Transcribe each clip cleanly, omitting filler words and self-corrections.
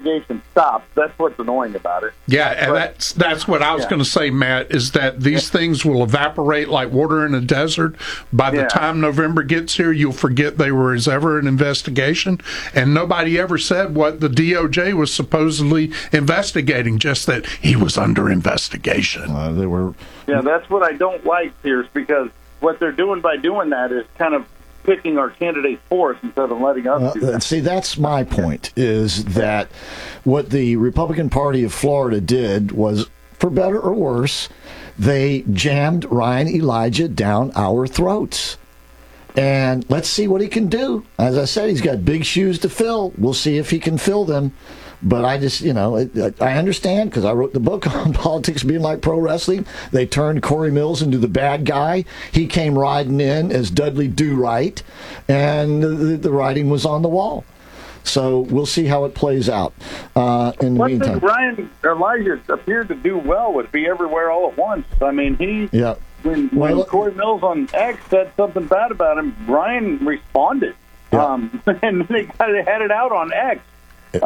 investigation stops. That's what's annoying about it. Yeah, and that's what I was going to say, Matt, is that these things will evaporate like water in a desert. By the time November gets here, you'll forget they were ever an investigation, and nobody ever said what the DOJ was supposedly investigating, just that he was under investigation. Yeah, that's what I don't like, Pierce, because what they're doing by doing that is kind of picking our candidate for us instead of letting us do that. See, that's my point, is that what the Republican Party of Florida did was, for better or worse, they jammed Ryan Elijah down our throats. And let's see what he can do. As I said, he's got big shoes to fill. We'll see if he can fill them. But I just, I understand, because I wrote the book on politics being like pro wrestling. They turned Corey Mills into the bad guy. He came riding in as Dudley Do-Right, and the writing was on the wall. So we'll see how it plays out. In the meantime, Ryan Elijah appeared to do well with Be Everywhere All at Once. I mean, when Corey Mills on X said something bad about him, Ryan responded. And they had it out on X. He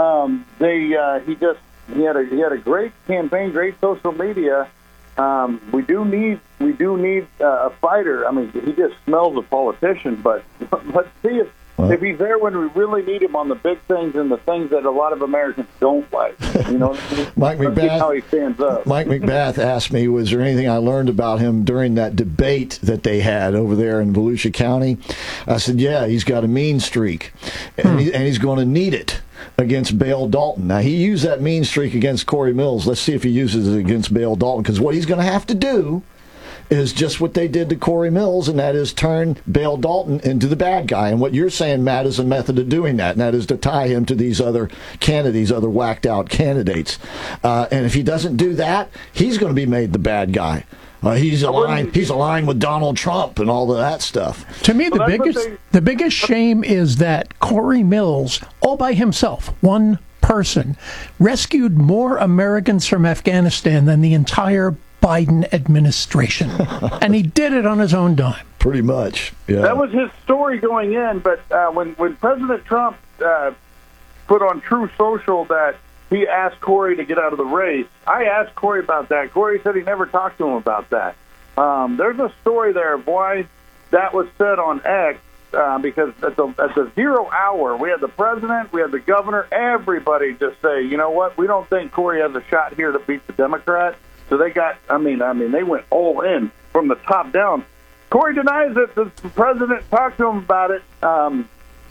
had a great campaign, great social media. We do need a fighter. I mean, he just smells a politician. But let's see if he's there when we really need him on the big things and the things that a lot of Americans don't like. Mike McBath, how he stands up. Mike McBath asked me, was there anything I learned about him during that debate that they had over there in Volusia County? I said, yeah, he's got a mean streak, and he's going to need it against Bale Dalton. Now, he used that mean streak against Corey Mills. Let's see if he uses it against Bale Dalton, because what he's going to have to do is just what they did to Corey Mills, and that is turn Bale Dalton into the bad guy. And what you're saying, Matt, is a method of doing that, and that is to tie him to these other candidates, other whacked-out candidates. And if he doesn't do that, he's going to be made the bad guy. He's aligned with Donald Trump and all of that stuff. To me, the biggest shame is that Corey Mills, all by himself, one person, rescued more Americans from Afghanistan than the entire Biden administration. And he did it on his own dime. Pretty much, yeah. That was his story going in, but when President Trump put on True Social that he asked Corey to get out of the race, I asked Corey about that. Corey said he never talked to him about that. There's a story there of why that was said on X, because at the 0 hour, we had the president, we had the governor, everybody just say, you know what, we don't think Corey has a shot here to beat the Democrat. So they got, they went all in from the top down. Corey denies that the president talked to him about it. I'm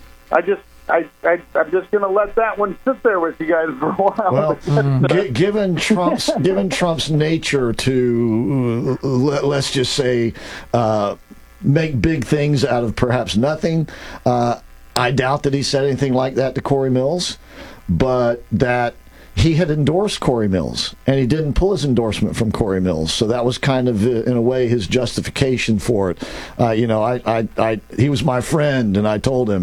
just going to let that one sit there with you guys for a while. Well, given Trump's nature to, let's just say, make big things out of perhaps nothing, I doubt that he said anything like that to Corey Mills, but that he had endorsed Corey Mills, and he didn't pull his endorsement from Corey Mills. So that was kind of, in a way, his justification for it. He was my friend, and I told him,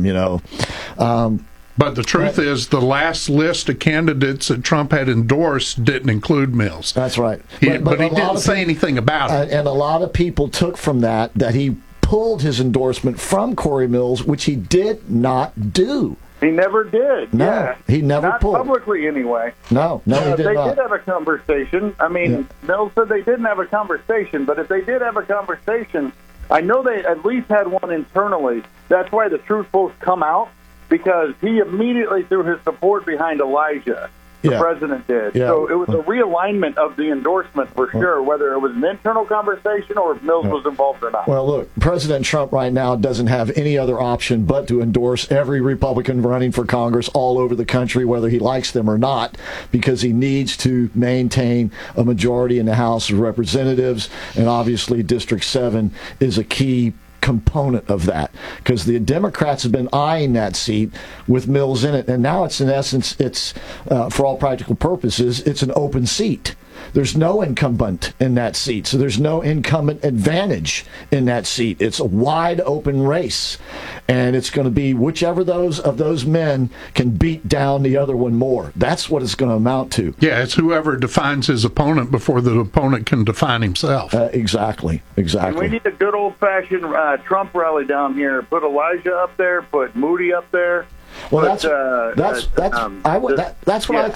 But the truth is, the last list of candidates that Trump had endorsed didn't include Mills. That's right. But he didn't say anything about it. And a lot of people took from that he pulled his endorsement from Corey Mills, which he did not do. He never did. No, he never not pulled. Not publicly, anyway. No, he did they not. They did have a conversation. Mills said they didn't have a conversation, but if they did have a conversation, I know they at least had one internally. That's why the truth post come out, because he immediately threw his support behind Elijah. The president did. Yeah. So it was a realignment of the endorsement for sure, whether it was an internal conversation or if Mills was involved or not. Well, look, President Trump right now doesn't have any other option but to endorse every Republican running for Congress all over the country, whether he likes them or not, because he needs to maintain a majority in the House of Representatives, and obviously District 7 is a key component of that, because the Democrats have been eyeing that seat with Mills in it, and now it's, in essence, it's for all practical purposes, it's an open seat. There's no incumbent in that seat, so there's no incumbent advantage in that seat. It's a wide open race, and it's going to be whichever of those men can beat down the other one more. That's what it's going to amount to. Yeah, it's whoever defines his opponent before the opponent can define himself. Exactly. And we need a good old-fashioned Trump rally down here. Put Elijah up there, put Moody up there. Well, that's what I